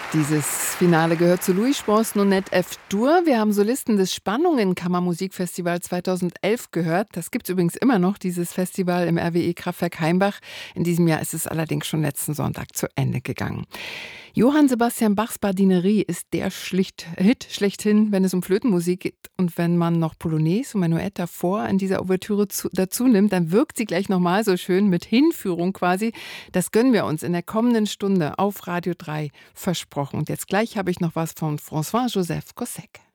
Dieses Finale gehört zu Louis Spons Nonette F-Dur. Wir haben Solisten des Spannungen Kammermusikfestival 2011 gehört. Das gibt es übrigens immer noch, dieses Festival im RWE Kraftwerk Heimbach. In diesem Jahr ist es allerdings schon letzten Sonntag zu Ende gegangen. Johann Sebastian Bachs Bardinerie ist der Hit schlechthin, wenn es um Flötenmusik geht. Und wenn man noch Polonaise und Menuett davor in dieser Ouvertüre dazu nimmt, dann wirkt sie gleich nochmal so schön mit Hinführung quasi. Das gönnen wir uns in der kommenden Stunde auf Radio 3 versprochen. Und jetzt gleich habe ich noch was von François-Joseph Gossec.